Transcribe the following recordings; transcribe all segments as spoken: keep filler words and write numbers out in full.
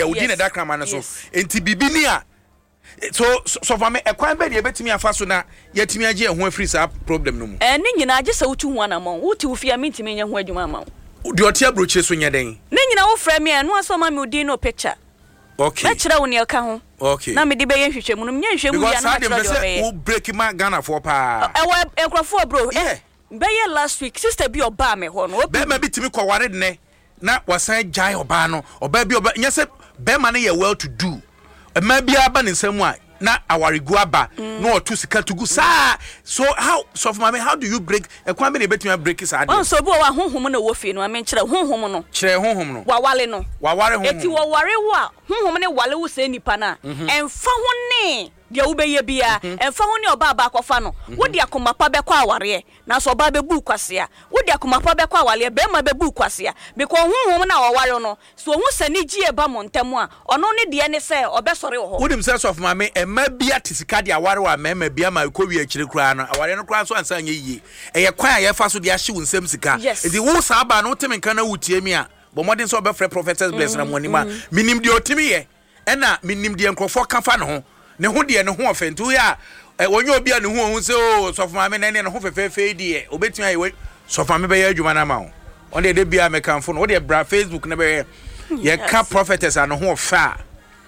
wodi na da krama na so enti bibini a so so for me ekwan be de betimi afa so na yetimi age e ho afiri sa problem no mu eh ni nyina age sa wutu ho anamon wutu ufia mentimi nya ho adwuma ama de oti abroche so nya den ni nyina wo frɛ me no aso ma me odi no picture okay na kira wo ne ka ho okay na me de be ye hwehwɛ mu no nya hwehwɛ mu ya na kira do be wo break ma Ghana for pa e wa enkrofo bro yeah be ye last week sister bi oba me ho no be ma bitimi kwaware ne na wasan jai oba no oba bi oba nya se be ma ne ye well to do e ma bi aba ne nsam a na awarigu aba no otu sika tugu sa so how so for me how do you break e kwa me na betumi break sa ade on so bo wa honhom na wo fi no ame kire honhom no kire honhom no wa wale no wa ware honhom eti wo ware wo a honhom ne wale wo se nipa na emfa ho ne dia wo beye bia emfa ho ne oba aba akọfa no wo dia komapa be kwa aware na so oba be bu kwase a wo dia komapa be kwa awale be ma be bu kwase a because honhom na wo ware no so hu sani gie ba montemu a ono ne de ne se obesore wo ho wodim se so of mame ema bia tisika de aware wa mema bia ma ko wi akire kura no aware no kura so ansa anya yie eye kwan a ye fa so de ahye wo nsam sika edi wo sa aba no temi kan na wutie mi a bo modern so obefre prophetess bless na moni ma minim de otimi ye ena minim de enkrofo kafa no ho ne ho de ne ho ofentu ya wonye obi a ne ho hu se o so of mame na ne ne ho fefefe die obetumi aye so of mame be ya adwuma na ma ho on de de bia me kanfo no wo de bra Facebook na be ye ka prophetess an ho fa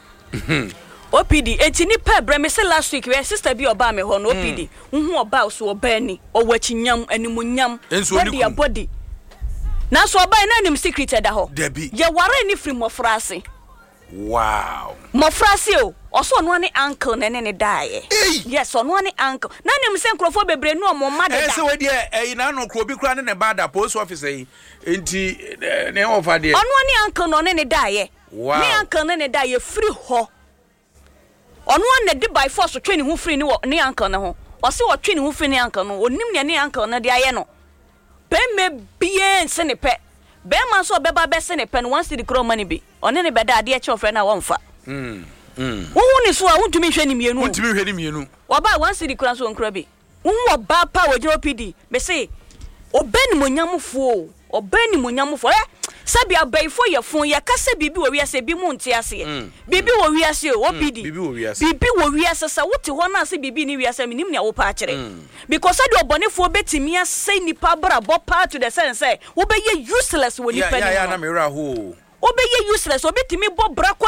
O P D enti ni pa bra me say last week we sister bi oba me ho no O P D hu oba so oba ni owachinyam animunyam body a body na so oba na anim secret da ho ye ware ni free mofrase wow mofrase o oso no ani uncle ne ne ne dae yes ono ani uncle na anim se nkrofo bebre no mo ma de da eh se we de eh na no kro bi kra ne ne bada post office yi enti ne ofa de ono ani uncle no ne ne dae wow ne uncle ne ne dae free ho ono na de by force twani hu free ni ni uncle na ho o se o twani hu free ni uncle no onim ne ni uncle na de aye no be me bien se ne pe be man so be ba be se ne pe no once the crow money be one ne be da de e che ofre na wonfa mm mm wo ni so a wontumi hwe ni mienu wontumi hwe ni mienu wo ba once the crow so nkra be wo ba pa wo jiro P D me say obani monyamfo obani monyamfo eh sabi abaifo ye fon ye kase bibi wo wiase bi mu nte ase bibi wo wiase o P D bibi wo wiase bibi wo wiase sa wote ho na ase bibi ni wiase minim ne wo pa akere because ade obonefo betimi ase nipa bra bo part to the sense wo be ye useless wo nipa ni ya ya na me ra ho wo be ye useless obetimi bo bra